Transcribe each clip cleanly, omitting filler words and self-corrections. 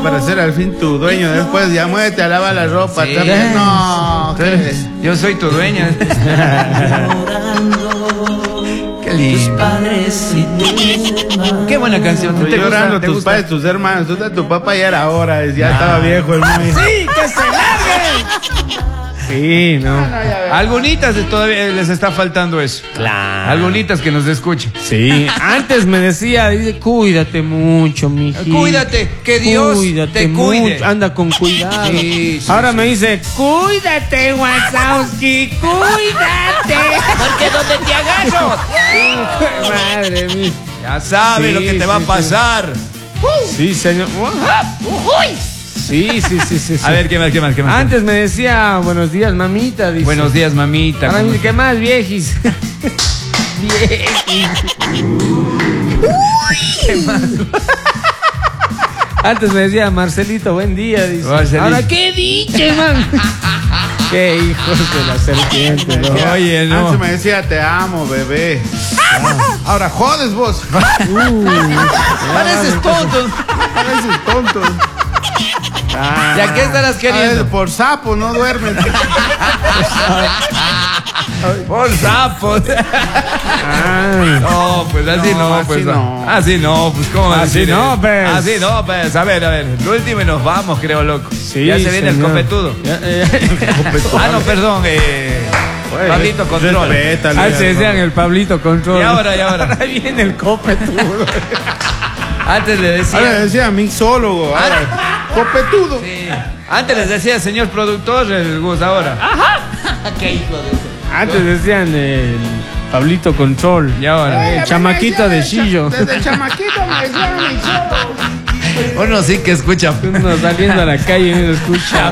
para ser al fin tu dueño. Después ya muévete a lavar la ropa. Sí. También. No. Yo soy tu dueño. Qué lindo. Qué buena canción. Estoy llorando tus padres, tus hermanos. Tu papá ya era hora. Ya estaba viejo el muy. ¡Sí! ¡Que se largue! Sí, no. Algunitas todavía les está faltando eso. Claro. Algunitas que nos escuchen. Sí, antes me decía, dice, cuídate mucho, mijito. Cuídate, que Dios te cuide. Mucho, anda con cuidado. Sí, sí, ahora sí. me dice, cuídate, Wazowski, cuídate. Porque donde te agarro. Madre mía. Ya sabes Sí, lo que te va a sí, pasar. Sí, señor. Sí. A ver, ¿qué más? Antes me decía, buenos días, mamita. Dice. Buenos días, mamita. Ahora me dice, ¿qué más, viejis? Viejis. ¿Qué más? Antes me decía, Marcelito, buen día. Dice. Marcelito. Ahora, ¿qué dices, man? Qué hijos de la serpiente, ¿no? Oye, no. Antes me decía, te amo, bebé. Ahora jodes vos. Pareces tonto. Pareces tonto. ¿Ya qué estarás queriendo? Por sapo, no duermes. Por sapos. No, pues así no, así pues no. así no, pues cómo Así decir? no, pues. Así no, pues. A ver, lo último y nos vamos, creo, loco. Sí, ya se viene señor. el copetudo. Ya, No, perdón, Pablito Control. Respétale, se decían el Pablito Control. Y ahora. Ahora viene el copetudo. Antes le Ahora decía. decía mixólogo. Ahora, copetudo. Sí. Antes les decía señor productor, el Gus, ahora. Qué hijo de. Antes decían el Pablito Control. Y ahora. El chamaquito de Chillo. Desde el chamaquito me decían mixólogo. Uno sí que escucha. Uno saliendo a la calle y no escucha.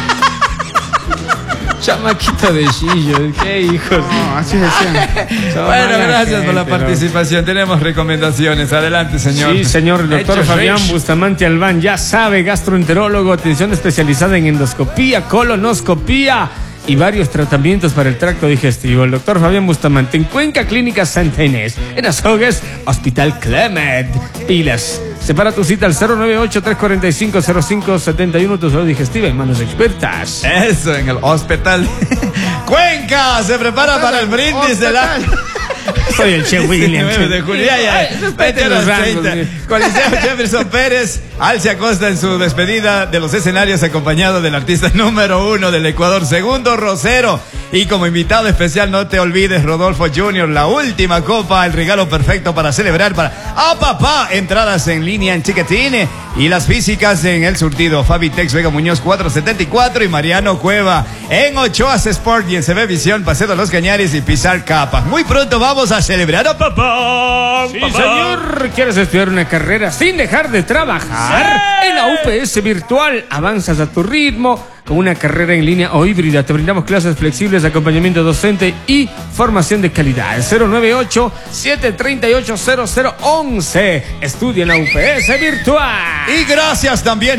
Chamaquito de Chillo. Qué hijos. No, así decían. Bueno, gracias por la participación. Tenemos recomendaciones. Adelante, señor. Sí, señor, el doctor Hechos Fabián Rich. Bustamante Albán, ya sabe, gastroenterólogo, atención especializada en endoscopía, colonoscopía y varios tratamientos para el tracto digestivo. El doctor Fabián Bustamante en Cuenca, Clínica Santa Inés, en Azogues, Hospital Clemet. Pilas. Separa tu cita al 098-345-0571, tu salud digestiva en manos expertas. Eso, en el hospital. Cuenca se prepara para el brindis de la... Soy el Che William. 19 de julio. Vete a los 30. Coliseo Jefferson Pérez. Alce Acosta en su despedida de los escenarios acompañado del artista número 1 del Ecuador, Segundo Rosero. Y como invitado especial, no te olvides, Rodolfo Junior, la última copa, el regalo perfecto para celebrar para papá. Entradas en línea en Chiquetine y las físicas en El Surtido. Fabitex Vega Muñoz 474 y Mariano Cueva en Ochoas Sport y en CB Visión, Paseo de los Cañares y Pisar Capa. Muy pronto vamos a celebrar a papá. Sí, Papá. señor. ¿Quieres estudiar una carrera sin dejar de trabajar? ¡Sí! En la UPS Virtual avanzas a tu ritmo con una carrera en línea o híbrida. Te brindamos clases flexibles, acompañamiento docente y formación de calidad. 098-738-0011. Estudia en la UPS Virtual. Y gracias también